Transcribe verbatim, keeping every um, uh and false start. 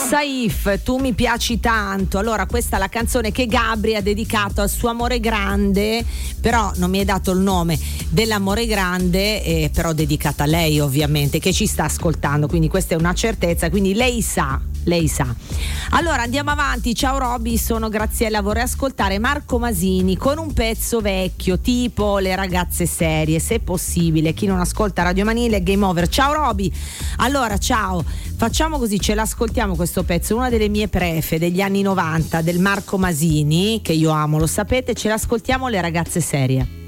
Saif, tu mi piaci tanto. Allora, questa è la canzone che Gabri ha dedicato al suo amore grande, però non mi hai dato il nome dell'amore grande, eh, però dedicata a lei ovviamente, che ci sta ascoltando, quindi questa è una certezza, quindi lei sa. Lei sa. Allora andiamo avanti. Ciao Roby, sono Graziella, vorrei ascoltare Marco Masini con un pezzo vecchio tipo Le ragazze serie, se possibile. Chi non ascolta Radio Manile, game over. Ciao Roby. Allora ciao, facciamo così, ce l'ascoltiamo questo pezzo, una delle mie prefe degli anni novanta del Marco Masini, che io amo, lo sapete, ce l'ascoltiamo, Le ragazze serie.